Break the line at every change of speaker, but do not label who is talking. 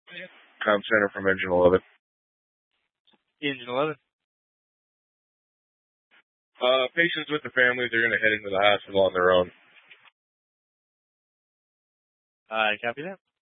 Com Center from Engine 11.
Engine 11.
Patients with the families are going to head into the hospital on their own.
I copy that.